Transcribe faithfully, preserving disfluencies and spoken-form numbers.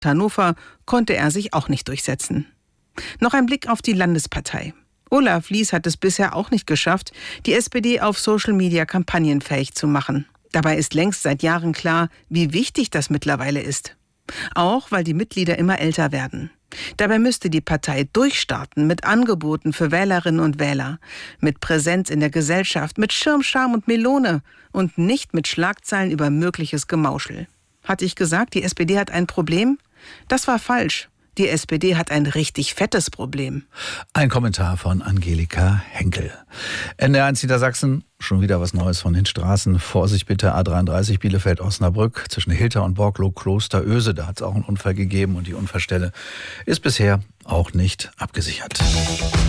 Hannover konnte er sich auch nicht durchsetzen. Noch ein Blick auf die Landespartei. Olaf Lies hat es bisher auch nicht geschafft, die S P D auf Social Media kampagnenfähig zu machen. Dabei ist längst seit Jahren klar, wie wichtig das mittlerweile ist. Auch weil die Mitglieder immer älter werden. Dabei müsste die Partei durchstarten mit Angeboten für Wählerinnen und Wähler, mit Präsenz in der Gesellschaft, mit Schirm, Charme und Melone und nicht mit Schlagzeilen über mögliches Gemauschel. Hatte ich gesagt, die S P D hat ein Problem? Das war falsch. Die S P D hat ein richtig fettes Problem. Ein Kommentar von Angelika Henkel. N D R eins Niedersachsen, schon wieder was Neues von den Straßen. Vorsicht bitte, A dreiunddreißig Bielefeld-Osnabrück zwischen Hilter und Borklow-Klosteröse. Da hat es auch einen Unfall gegeben und die Unfallstelle ist bisher auch nicht abgesichert.